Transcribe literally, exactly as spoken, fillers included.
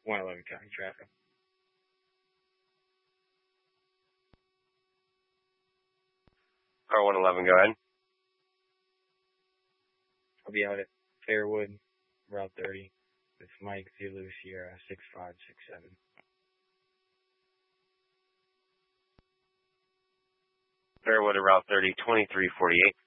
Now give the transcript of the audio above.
one eleven county traffic. Car one eleven, go ahead. I'll be out at Fairwood, Route thirty. It's Mike Zulu Sierra six five six seven. Fairwood, Route thirty, twenty-three forty-eight.